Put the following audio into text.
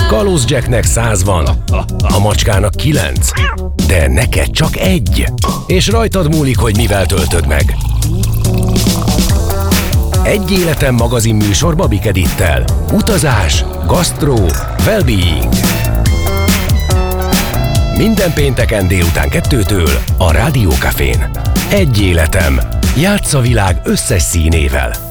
Kalóz Jacknek 100 van, a macskának 9, de neked csak 1. És rajtad múlik, hogy mivel töltöd meg. Egy életem magazinműsor Babik Edittel. Utazás, gasztró, well-being. Minden pénteken délután 2-től a Rádió Cafén. Egy életem. Játsz a világ összes színével.